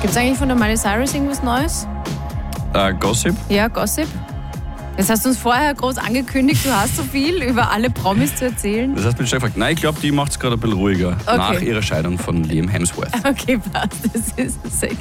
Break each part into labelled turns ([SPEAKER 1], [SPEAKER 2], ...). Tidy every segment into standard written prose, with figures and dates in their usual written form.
[SPEAKER 1] Gibt es eigentlich von der Miley Cyrus irgendwas Neues?
[SPEAKER 2] Gossip?
[SPEAKER 1] Ja, Gossip. Jetzt hast du uns vorher groß angekündigt, du hast so viel über alle Promis zu erzählen.
[SPEAKER 2] Das heißt, bin ich gefragt, nein, ich glaube, die macht es gerade ein bisschen ruhiger.
[SPEAKER 1] Okay.
[SPEAKER 2] Nach ihrer Scheidung von Liam Hemsworth.
[SPEAKER 1] Okay, passt. Es ist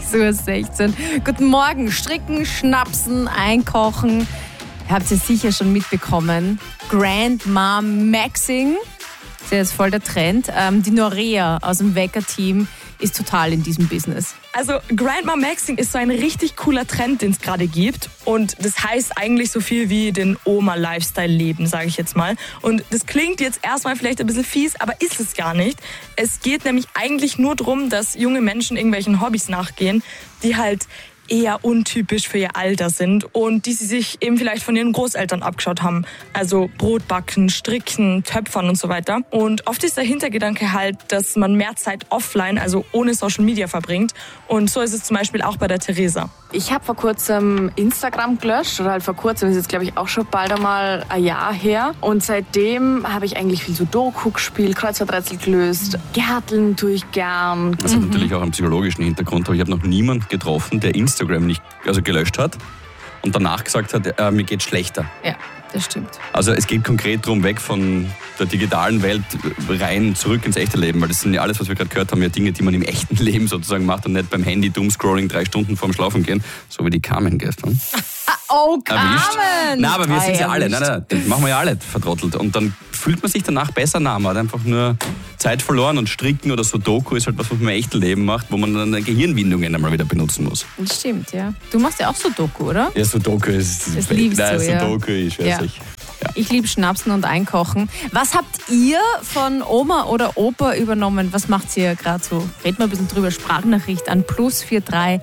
[SPEAKER 1] 6:16 Uhr. Guten Morgen. Stricken, schnapsen, einkochen. Ihr habt es sicher schon mitbekommen. Grandma Maxing. Das ist jetzt voll der Trend. Die Norea aus dem Wecker-Team ist total in diesem Business.
[SPEAKER 3] Also Grandma Maxing ist so ein richtig cooler Trend, den es gerade gibt. Und das heißt eigentlich so viel wie den Oma-Lifestyle leben, sage ich jetzt mal. Und das klingt jetzt erstmal vielleicht ein bisschen fies, aber ist es gar nicht. Es geht nämlich eigentlich nur darum, dass junge Menschen irgendwelchen Hobbys nachgehen, die halt eher untypisch für ihr Alter sind und die sie sich eben vielleicht von ihren Großeltern abgeschaut haben. Also Brot backen, stricken, töpfern und so weiter. Und oft ist der Hintergedanke halt, dass man mehr Zeit offline, also ohne Social Media verbringt. Und so ist es zum Beispiel auch bei der Theresa.
[SPEAKER 4] Ich habe vor kurzem Instagram gelöscht, oder halt vor kurzem, das ist jetzt glaube ich auch schon bald einmal ein Jahr her. Und seitdem habe ich eigentlich viel Sudoku gespielt, Kreuzworträtsel gelöst, Gärteln tue ich gern.
[SPEAKER 2] Das hat natürlich auch einen psychologischen Hintergrund, aber ich habe noch niemanden getroffen, der Instagram nicht gelöscht hat und danach gesagt hat, mir geht's schlechter.
[SPEAKER 1] Ja, das stimmt.
[SPEAKER 2] Also es geht konkret darum, weg von der digitalen Welt rein zurück ins echte Leben, weil das sind ja alles, was wir gerade gehört haben, ja Dinge, die man im echten Leben sozusagen macht und nicht beim Handy Doomscrolling 3 Stunden vorm Schlafen gehen, so wie die Carmen gestern.
[SPEAKER 1] Oh, Carmen!
[SPEAKER 2] Nein, aber wir sind ja alle,
[SPEAKER 1] erwischt.
[SPEAKER 2] nein, das machen wir ja alle vertrottelt. Und dann fühlt man sich danach besser nach, man hat einfach nur Zeit verloren und Stricken oder Sudoku ist halt was man im echten Leben macht, wo man dann Gehirnwindungen einmal wieder benutzen muss.
[SPEAKER 1] Das stimmt, ja. Du machst ja auch Sudoku, oder?
[SPEAKER 2] Ja, Sudoku ist...
[SPEAKER 1] Das liebst du, ja.
[SPEAKER 2] Sudoku, ich weiß nicht. Ja.
[SPEAKER 1] Ich liebe Schnapsen und Einkochen. Was habt ihr von Oma oder Opa übernommen? Was macht ihr gerade so? Red mal ein bisschen drüber. Sprachnachricht an +43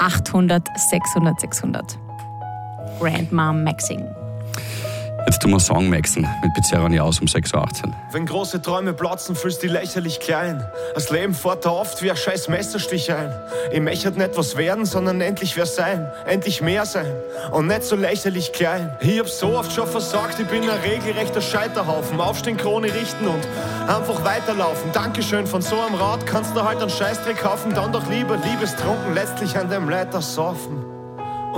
[SPEAKER 1] 800 600 600. Grandma Maxing.
[SPEAKER 2] Jetzt tun wir Song maxen mit Pizzeria Niaus um 6:18 Uhr.
[SPEAKER 5] Wenn große Träume platzen, fühlst du dich lächerlich klein. Das Leben fährt da oft wie ein scheiß Messerstich ein. Ich möchte nicht was werden, sondern endlich wer sein. Endlich mehr sein und nicht so lächerlich klein. Ich hab so oft schon versagt, ich bin ein regelrechter Scheiterhaufen. Aufstehen, Krone richten und einfach weiterlaufen. Dankeschön, von so einem Rad kannst du halt einen Scheißdreck kaufen. Dann doch lieber liebestrunken, letztlich an dem Leiter saufen.